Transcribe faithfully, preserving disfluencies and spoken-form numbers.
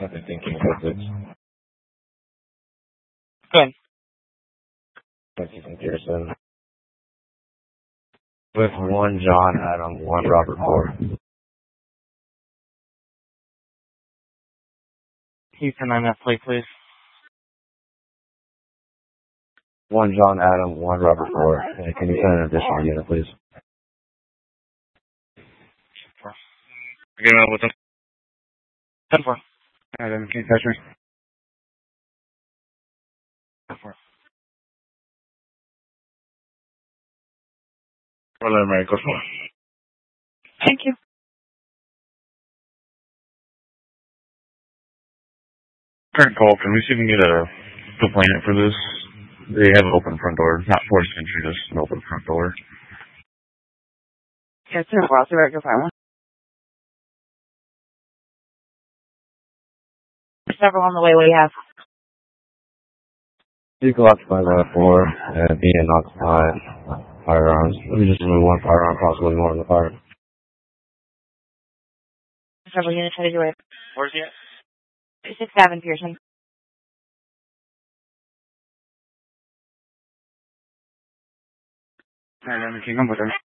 I've been thinking about this. Good. Lexington Pearson. With one John Adam, one Robert Moore. Houston on that plate, please. One John Adam, one Robert Moore. And can you send an additional unit, please? Get on with them. ten four. Adam, can you touch me? ten four. Orlando America. Thank you. Current call, can we see if we can get a complainant for this? They have an open front door, not forced entry, just an open front door. Yes, ten four. I'll see if I can find one. There's several on the way. What do you have? Vehicle occupied by four and being occupied firearms. Let me just remove one firearm, possibly more in the fire. Several units headed your way. Where's he at? two six seven Pearson. Alright, can you come with him?